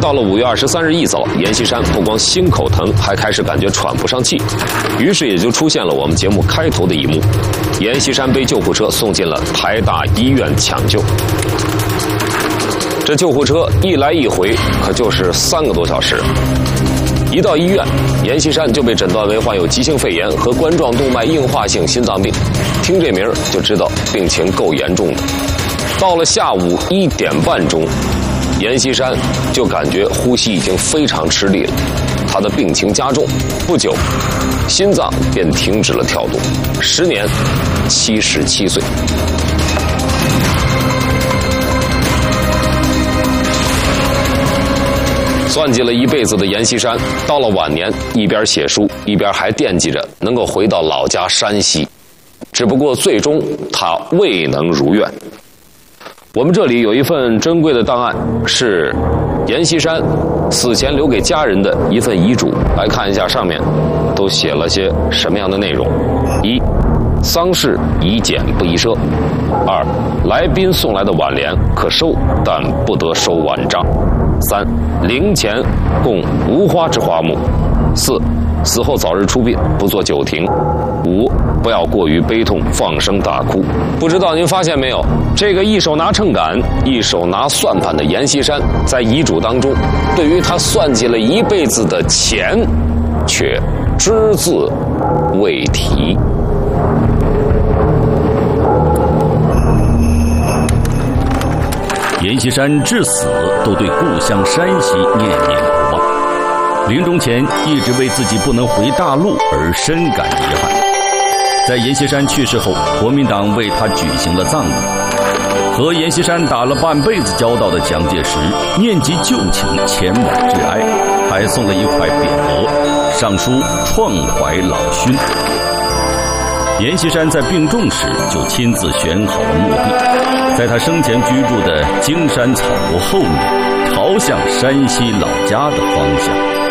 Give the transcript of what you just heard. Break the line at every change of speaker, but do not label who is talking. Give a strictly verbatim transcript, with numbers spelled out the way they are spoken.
到了五月二十三日一早，阎锡山不光心口疼，还开始感觉喘不上气，于是也就出现了我们节目开头的一幕：阎锡山被救护车送进了台大医院抢救。这救护车一来一回，可就是三个多小时。一到医院，阎锡山就被诊断为患有急性肺炎和冠状动脉硬化性心脏病，听这名儿就知道病情够严重的。到了下午一点半钟，阎锡山就感觉呼吸已经非常吃力了，他的病情加重，不久，心脏便停止了跳动，时年七十七岁。算计了一辈子的阎锡山，到了晚年，一边写书，一边还惦记着能够回到老家山西。只不过最终他未能如愿。我们这里有一份珍贵的档案，是阎锡山死前留给家人的一份遗嘱，来看一下上面都写了些什么样的内容。一、丧事宜简不宜奢。二、来宾送来的挽联可收，但不得收碗账。三、灵前供无花之花木。四、死后早日出殡，不做酒庭。五、不要过于悲痛，放声大哭。不知道您发现没有，这个一手拿秤杆，一手拿算盘的阎锡山，在遗嘱当中，对于他算计了一辈子的钱，却只字未提。
阎锡山至死都对故乡山西念念不忘，临终前一直为自己不能回大陆而深感遗憾。在阎锡山去世后，国民党为他举行了葬礼。和阎锡山打了半辈子交道的蒋介石念及旧情，前往致哀，还送了一块匾额，上书创怀老勋。阎锡山在病重时就亲自选好了墓地，在他生前居住的京山草屋后面，朝向山西老家的方向。